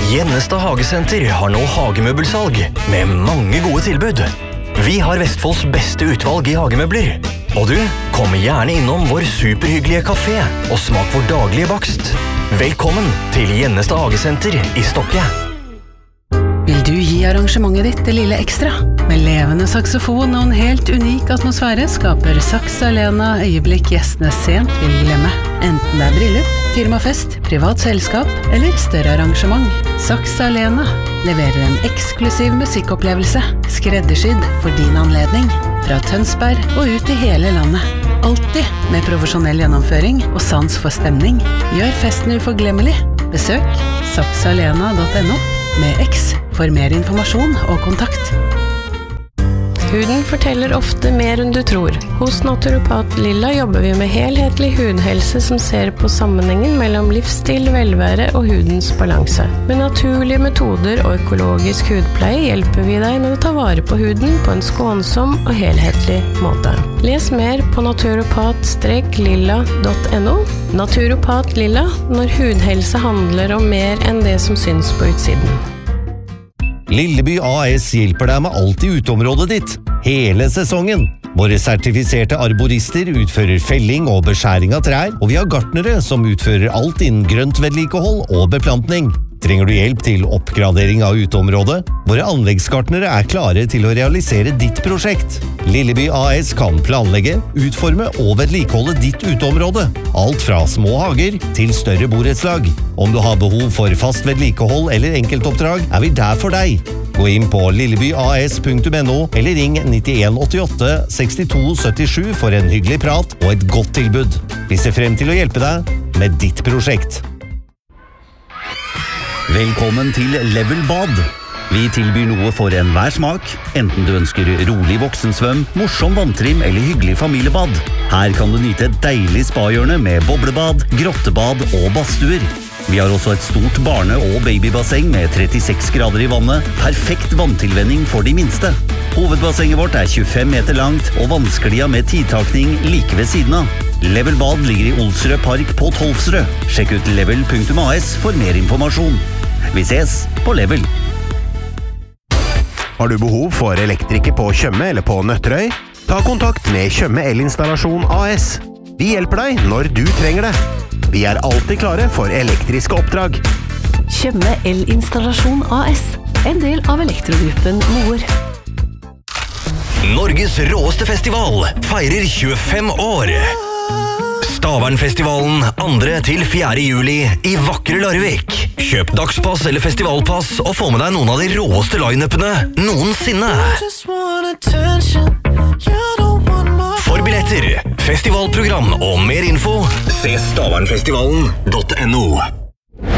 Gjennestad Hagesenter har nå hagemøbelsalg med mange gode tilbud. Vi har Vestfolds beste utvalg i hagemøbler. Og du, kom gjerne innom vår superhyggelige kafé og smak vår daglige bakst. Velkommen til Gjennestad Hagesenter i Stokke. Vil du gi arrangementet ditt det lille ekstra? Med levende saksofon og en helt unik atmosfære skaper Saks Arena øyeblikk gjestene sent vil glemme. Enten det er bryllup, firmafest, privat selskap eller større arrangement. Saks Arena leverer en eksklusiv musikkopplevelse, skreddersydd for din anledning. Fra Tønsberg og ut i hele landet. Alltid med profesjonell gjennomføring og sans for stemning. Gjør festen uforglemmelig. Besøk saksalena.no med X for mer informasjon og kontakt. Huden forteller ofte mer enn du tror. Hos Naturopat Lilla jobber vi med helhetlig hudhelse som ser på sammenhengen mellom livsstil, velvære og hudens balanse. Med naturlige metoder og økologisk hudpleie hjelper vi deg med å ta vare på huden på en skånsom og helhetlig måte. Les mer på naturopat-lilla.no. Naturopat Lilla, når hudhelse handler om mer enn det som syns på utsiden. Lilleby AS hjelper deg med alt i uteområdet ditt, hele sesongen. Våre sertifiserte arborister utfører felling og beskjæring av trær, og vi har gartnere som utfører alt innen grønt vedlikehold og beplantning. Trenger du hjelp til oppgradering av uteområdet? Våre anleggsgartnere er klare til å realisere ditt prosjekt. Lilleby AS kan planlegge, utforme og vedlikeholde ditt uteområde. Alt fra små hager til større borettslag. Om du har behov for fast vedlikehold eller enkeltoppdrag, er vi der for deg. Gå inn på lillebyas.no eller ring 9188 6277 for en hyggelig prat og et godt tilbud. Vi ser frem til å hjelpe deg med ditt prosjekt. Velkommen til Level Bad. Vi tilbyr noe for enhver smak, enten du ønsker rolig voksensvøm, morsom vanntrim eller hyggelig familiebad. Her kan du nyte et deilig spahjørne med boblebad, grottebad og badstuer. Vi har også et stort barne- og babybasseng med 36 grader i vannet, perfekt vanntilvenning for de minste. Hovedbassenget vårt er 25 meter langt og vannsklia med tidtakning like ved siden av. Level Bad ligger i Olsrød Park på Tolvsrød. Sjekk ut level.as for mer informasjon. Vi ses på Level. Har du behov for elektriker på Tjøme eller på Nøtterøy? Ta kontakt med Tjøme Elinstallasjon AS. Vi hjelper deg når du trenger det. Vi er alltid klare for elektriske oppdrag. Tjøme Elinstallasjon AS, en del av Elektrogruppen Moer. Norges råeste festival feirer 25 år. Stavernfestivalen 2.–4. juli i vakre Larvik. Kjøp dagspass eller festivalpass og få med deg noen av de råeste line-upene noensinne. For billetter, festivalprogram og mer info, se stavernfestivalen.no.